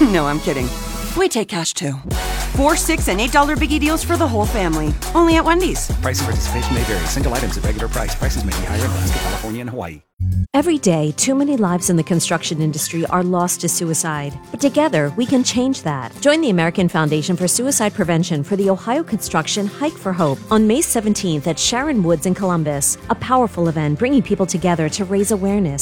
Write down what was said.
No, I'm kidding. We take cash too. $4, $6, and $8 biggie deals for the whole family. Only at Wendy's. Price and participation may vary. Single items at regular price. Prices may be higher in Alaska, California, and Hawaii. Every day, too many lives in the construction industry are lost to suicide. But together, we can change that. Join the American Foundation for Suicide Prevention for the Ohio Construction Hike for Hope on May 17th at Sharon Woods in Columbus. A powerful event bringing people together to raise awareness.